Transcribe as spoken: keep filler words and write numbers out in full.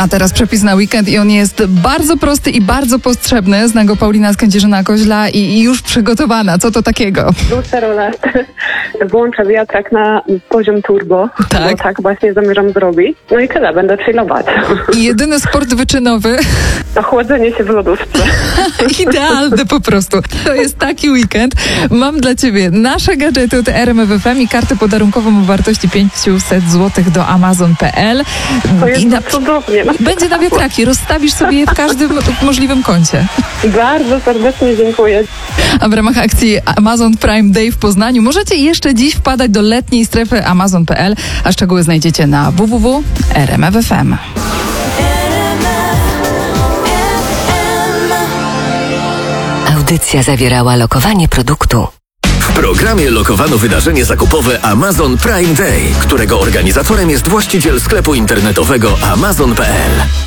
A teraz przepis na weekend i on jest bardzo prosty i bardzo potrzebny. Zna go Paulina z Kędzierzyna-Koźla i, i już przygotowana. Co to takiego? Dłuższe role. Włączę wiatrak na poziom turbo, Tak. bo tak właśnie zamierzam zrobić. No i tyle, będę chillować. I jedyny sport wyczynowy. Ochłodzenie się w lodówce. Idealny po prostu. To jest taki weekend. Mam dla Ciebie nasze gadżety od R M F F M i kartę podarunkową o wartości pięćset złotych do amazon kropka p l. To jest I na... cudownie. Będzie na wiatraki. Rozstawisz sobie je w każdym możliwym kącie. Bardzo serdecznie dziękuję. A w ramach akcji Amazon Prime Day w Poznaniu możecie jeszcze dziś wpadać do letniej strefy amazon kropka p l, a szczegóły znajdziecie na w w w kropka r m f f m. Audycja zawierała lokowanie produktu. W programie lokowano wydarzenie zakupowe Amazon Prime Day, którego organizatorem jest właściciel sklepu internetowego amazon kropka p l.